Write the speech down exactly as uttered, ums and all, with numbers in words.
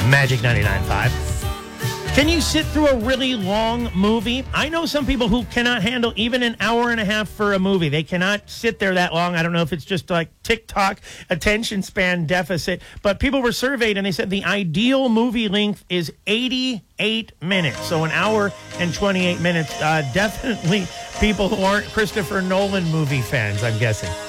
Magic ninety-nine point five. Can you sit through a really long movie? I know some people who cannot handle even an hour and a half for a movie. They cannot sit there that long. I don't know if it's just like TikTok attention span deficit, but people were surveyed and they said the ideal movie length is eighty-eight minutes. So an hour and twenty-eight minutes. Uh, definitely people who aren't Christopher Nolan movie fans, I'm guessing.